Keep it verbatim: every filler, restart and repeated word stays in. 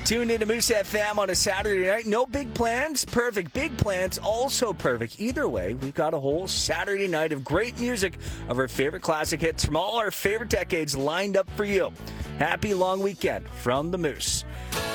Tuned into Moose F M on a Saturday night. No big plans? Perfect. Big plans? Also perfect. Either way, we've got a whole Saturday night of great music of our favorite classic hits from all our favorite decades lined up for you. Happy long weekend from the Moose.